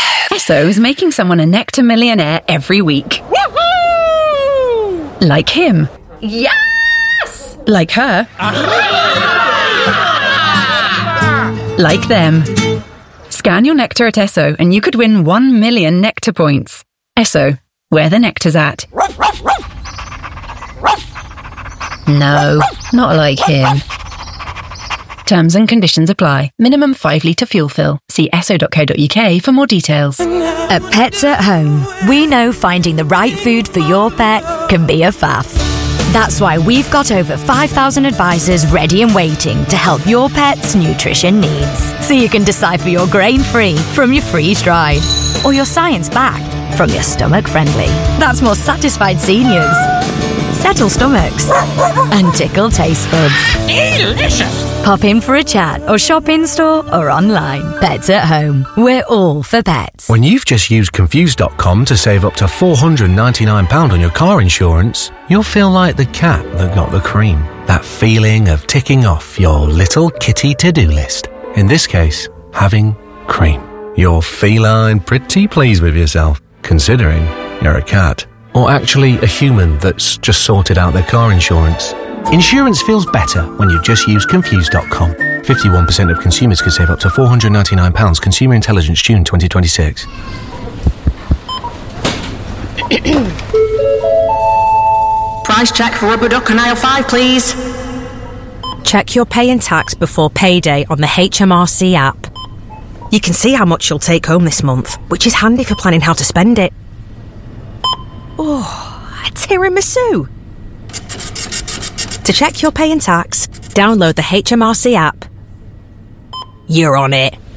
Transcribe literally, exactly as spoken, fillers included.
Esso's making someone a nectar millionaire every week. Woohoo! Like him. Yes! Like her. Like them. Scan your nectar at Esso and you could win one million nectar points. Esso, where the nectar's at. No, not like him. Terms and conditions apply. Minimum five litre fuel fill. See esso dot co dot uk for more details. At Pets at Home, we know finding the right food for your pet can be a faff. That's why we've got over five thousand advisors ready and waiting to help your pet's nutrition needs. So you can decipher your grain-free from your freeze-dried, or your science-backed from your stomach-friendly. That's more satisfied seniors, settle stomachs, and tickle taste buds. Delicious! Pop in for a chat or shop in-store or online. Pets at Home. We're all for pets. When you've just used Confused dot com to save up to four hundred ninety-nine pounds on your car insurance, you'll feel like the cat that got the cream. That feeling of ticking off your little kitty to-do list. In this case, having cream. You're feline pretty pleased with yourself, considering you're a cat. Or actually a human that's just sorted out their car insurance. Insurance feels better when you just use Confused dot com. fifty-one percent of consumers could save up to four hundred ninety-nine pounds. Consumer Intelligence, June twenty twenty-six. Price check for rubber duck and aisle five, please. Check your pay and tax before payday on the H M R C app. You can see how much you'll take home this month, which is handy for planning how to spend it. Oh, a tiramisu! To check your pay and tax, download the H M R C app. You're on it.